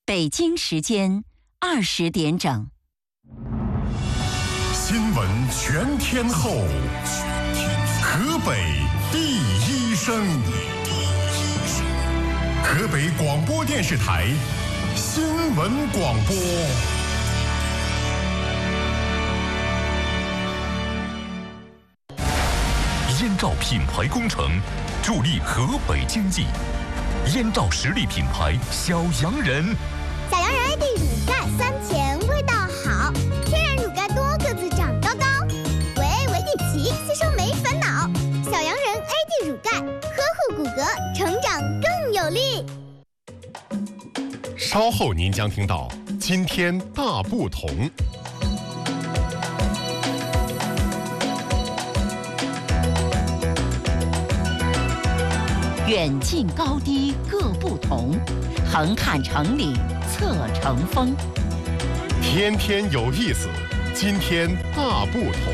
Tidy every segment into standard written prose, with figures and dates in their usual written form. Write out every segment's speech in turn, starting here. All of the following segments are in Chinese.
北京时间20点整。 新闻全天候，河北第一声，河北广播电视台新闻广播。 燕赵品牌工程助力河北经济，燕赵实力品牌小洋人。 小洋人 AD 乳钙酸甜，味道好，天然乳钙多个子长高高，维地奇吸收没烦恼。小洋人 AD 乳钙呵护骨骼，成长更有力。 稍后您将听到今天大不同。 远近高低各不同，横看成岭侧成峰。 天天有意思，今天大不同。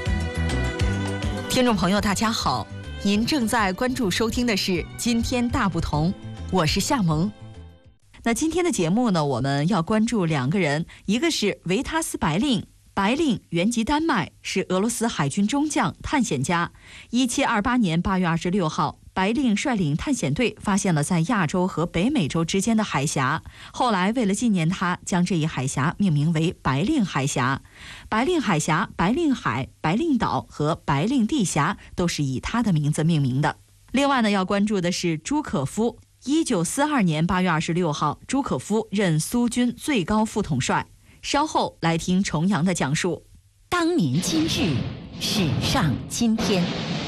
听众朋友大家好，您正在关注收听的是今天大不同，我是夏萌。那今天的节目呢，我们要关注两个人，一个是维塔斯·白令。白令原籍丹麦，是俄罗斯海军中将、探险家。1728年8月26号，白令率领探险队发现了在亚洲和北美洲之间的海峡。后来为了纪念他，将这一海峡命名为白令海峡。白令海峡、白令海、白令岛和白令地峡都是以他的名字命名的。另外呢，要关注的是朱可夫。1942年8月26号，朱可夫任苏军最高副统帅。稍后来听重阳的讲述。 当年今日，史上今天。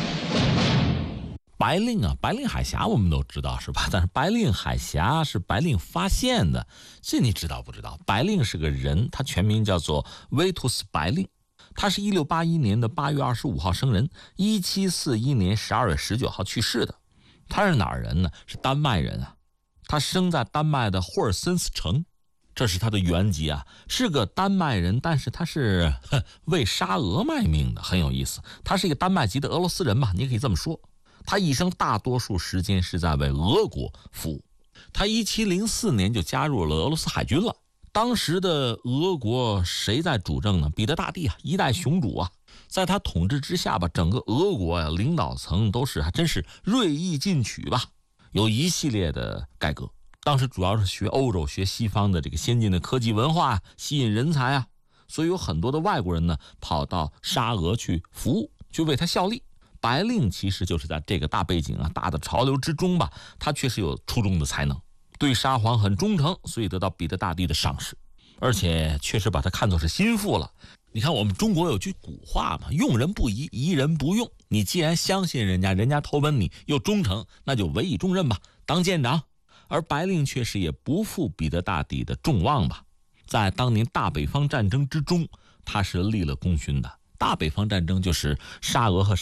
白令啊，白令海峡我们都知道是吧？但是白令海峡是白令发现的，这你知道不知道？白令是个人，他全名叫做维图斯·白令，他是1681年的8月25号生人，1741年12月19号去世的。他是哪儿人呢？是丹麦人啊。他生在丹麦的霍尔森斯城。这是他的原籍啊，是个丹麦人，但是他是为沙俄卖命的，很有意思。他是一个丹麦籍的俄罗斯人吧，你可以这么说。他一生大多数时间是在为俄国服务。他1704年就加入了俄罗斯海军了。当时的俄国谁在主政呢？彼得大帝啊，一代雄主啊。在他统治之下吧，整个俄国呀，领导层都是还真是锐意进取吧，有一系列的改革。当时主要是学欧洲、学西方的这个先进的科技文化，吸引人才啊，所以有很多的外国人呢跑到沙俄去服务，去为他效力。白令其实就是在这个大背景啊、大的潮流之中吧，他确实有出众的才能，对沙皇很忠诚，所以得到彼得大帝的赏识，而且确实把他看作是心腹了。你看我们中国有句古话嘛，用人不疑，疑人不用。你既然相信人家，人家投奔你又忠诚，那就委以重任吧，当舰长。而白令确实也不负彼得大帝的众望吧，在当年大北方战争之中，他是立了功勋的。大北方战争就是沙俄和